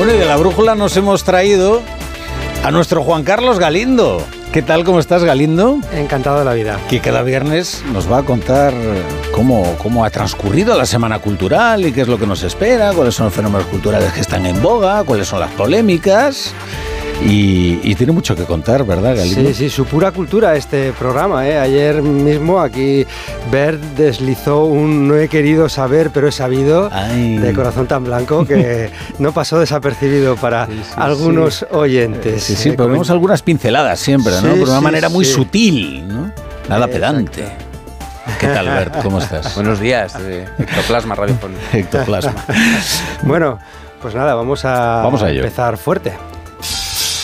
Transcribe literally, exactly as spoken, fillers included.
Bueno, y de la brújula nos hemos traído a nuestro Juan Carlos Galindo. ¿Qué tal? ¿Cómo estás, Galindo? Encantado de la vida. Que cada viernes nos va a contar cómo, cómo ha transcurrido la Semana Cultural y qué es lo que nos espera, cuáles son los fenómenos culturales que están en boga, cuáles son las polémicas. Y, y tiene mucho que contar, ¿verdad, Galindo? Sí, sí, su pura cultura este programa, ¿eh? Ayer mismo aquí Bert deslizó un no he querido saber, pero he sabido, Ay. de corazón tan blanco que no pasó desapercibido para sí, sí, algunos sí. oyentes. Sí, sí, eh, ponemos coment... algunas pinceladas siempre, ¿no? Sí, Por una sí, manera muy sí. sutil, ¿no? Nada Exacto. pedante. ¿Qué tal, Bert? ¿Cómo estás? Buenos días, eh, Ectoplasma Radiofónico. Ectoplasma. Bueno, pues nada, vamos a, vamos a empezar fuerte.